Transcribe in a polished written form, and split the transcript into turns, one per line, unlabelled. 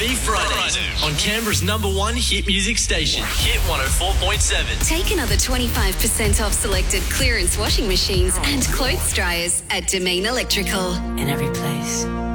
R&B Fridays on Canberra's #1 hit music station, Hit 104.7.
Take another 25% off selected clearance washing machines and clothes dryers at Domain Electrical.
In every place.